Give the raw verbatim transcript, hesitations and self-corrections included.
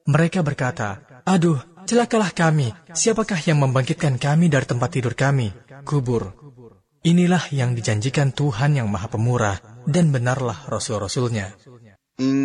Mereka berkata, "Aduh, celakalah kami. Siapakah yang membangkitkan kami dari tempat tidur kami? Kubur." Inilah yang dijanjikan Tuhan yang Maha Pemurah, dan benarlah Rasul-Rasulnya.